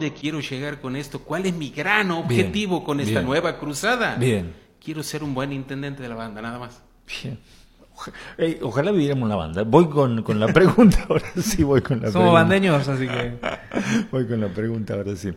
dónde quiero llegar con esto? ¿Cuál es mi gran objetivo con esta nueva cruzada? Quiero ser un buen intendente de la banda, nada más. Bien. Ojalá viviéramos la banda. Voy con la pregunta, ahora sí voy con la pregunta. Somos bandeños, así que... Voy con la pregunta, ahora sí.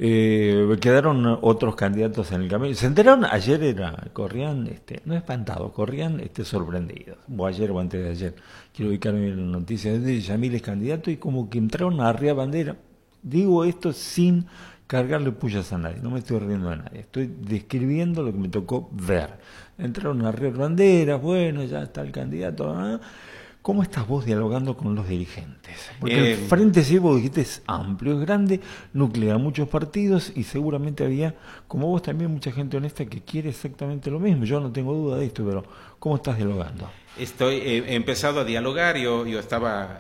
Quedaron otros candidatos en el camino. ¿Se enteraron? Ayer corrían, no espantados, corrían sorprendidos. O ayer o antes de ayer. Quiero ubicarme en la noticia de Yamil es candidato y como que entraron a arriba bandera. Digo esto sin cargarle pullas a nadie, no me estoy riendo de nadie, estoy describiendo lo que me tocó ver. Entraron a arriba banderas, bueno, ya está el candidato. ¿Eh? ¿Cómo estás vos dialogando con los dirigentes? Porque el Frente Cívico, vos dijiste, es amplio, es grande, nuclea muchos partidos y seguramente había, como vos también, mucha gente honesta que quiere exactamente lo mismo. Yo no tengo duda de esto, pero ¿cómo estás dialogando? He empezado a dialogar, yo estaba...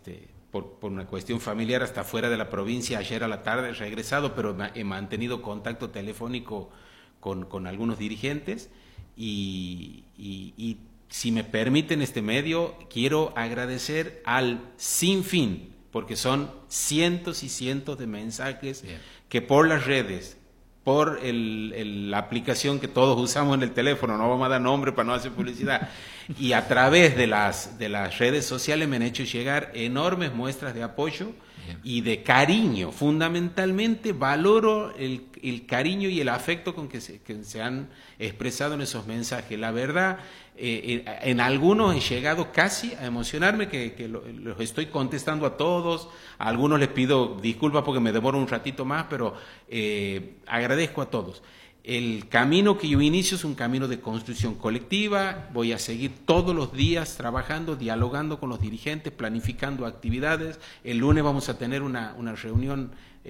Por una cuestión familiar hasta fuera de la provincia ayer a la tarde, he regresado, pero he mantenido contacto telefónico con algunos dirigentes y si me permiten este medio, quiero agradecer al sinfín, porque son cientos y cientos de mensajes que por las redes, por la aplicación que todos usamos en el teléfono, no vamos a dar nombre para no hacer publicidad, y a través de las redes sociales me han hecho llegar enormes muestras de apoyo y de cariño. Fundamentalmente valoro el cariño y el afecto con que se han expresado en esos mensajes. La verdad, en algunos he llegado casi a emocionarme, que los estoy contestando a todos. A algunos les pido disculpas porque me demoro un ratito más, pero agradezco a todos. El camino que yo inicio es un camino de construcción colectiva. Voy a seguir todos los días trabajando, dialogando con los dirigentes, planificando actividades. El lunes vamos a tener una reunión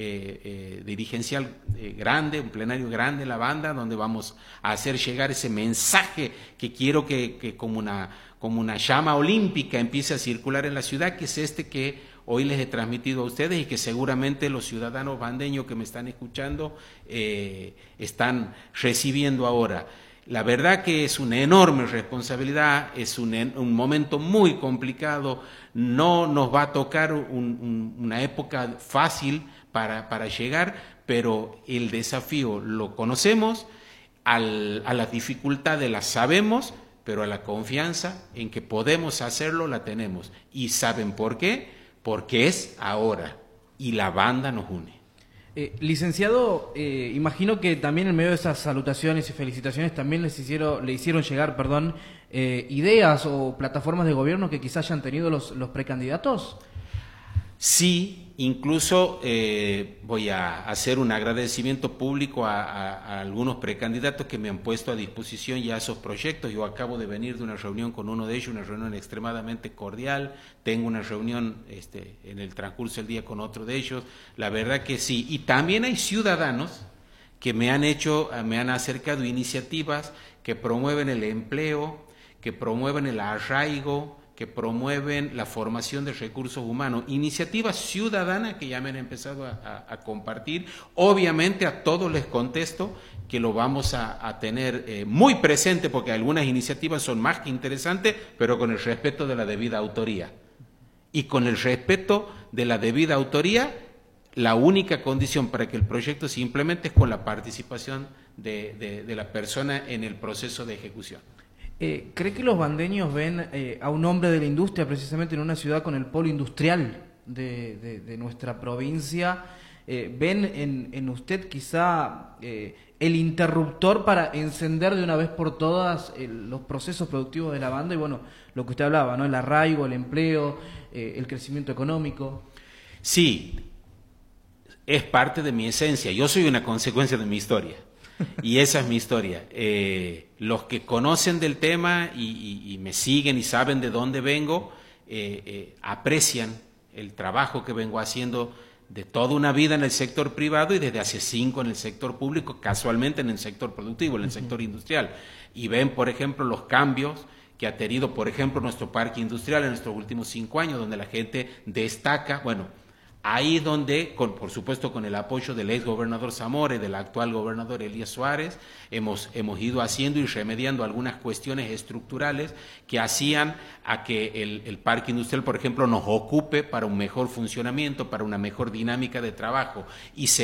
dirigencial grande, un plenario grande en la banda, donde vamos a hacer llegar ese mensaje que quiero que como una llama olímpica empiece a circular en la ciudad, que es que hoy les he transmitido a ustedes y que seguramente los ciudadanos bandeños que me están escuchando están recibiendo ahora. La verdad que es una enorme responsabilidad, es un momento muy complicado, no nos va a tocar una época fácil para llegar, pero el desafío lo conocemos, a las dificultades las sabemos, pero a la confianza en que podemos hacerlo la tenemos. ¿Y saben por qué? Porque es ahora y la banda nos une. Licenciado, imagino que también en medio de esas salutaciones y felicitaciones también le hicieron llegar, ideas o plataformas de gobierno que quizás hayan tenido los precandidatos. Sí, incluso voy a hacer un agradecimiento público a algunos precandidatos que me han puesto a disposición ya esos proyectos. Yo acabo de venir de una reunión con uno de ellos, una reunión extremadamente cordial. Tengo una reunión en el transcurso del día con otro de ellos. La verdad que sí. Y también hay ciudadanos que me han acercado iniciativas que promueven el empleo, que promueven el arraigo, que promueven la formación de recursos humanos, iniciativas ciudadanas que ya me han empezado a compartir. Obviamente a todos les contesto que lo vamos a tener muy presente, porque algunas iniciativas son más que interesantes, pero con el respeto de la debida autoría. Y con el respeto de la debida autoría, la única condición para que el proyecto se implemente es con la participación de la persona en el proceso de ejecución. ¿Cree que los bandeños ven a un hombre de la industria precisamente en una ciudad con el polo industrial de nuestra provincia? ¿Ven en usted quizá el interruptor para encender de una vez por todas los procesos productivos de la banda? Y bueno, lo que usted hablaba, ¿no? El arraigo, el empleo, el crecimiento económico. Sí, es parte de mi esencia. Yo soy una consecuencia de mi historia. Y esa es mi historia. Los que conocen del tema y me siguen y saben de dónde vengo, aprecian el trabajo que vengo haciendo de toda una vida en el sector privado y desde hace 5 en el sector público, casualmente en el sector productivo, en el sector industrial. Y ven, por ejemplo, los cambios que ha tenido, por ejemplo, nuestro parque industrial en estos últimos 5 años, donde la gente destaca, ahí donde, por supuesto con el apoyo del ex gobernador Zamora y del actual gobernador Elías Suárez, hemos ido haciendo y remediando algunas cuestiones estructurales que hacían a que el parque industrial, por ejemplo, nos ocupe para un mejor funcionamiento, para una mejor dinámica de trabajo. Y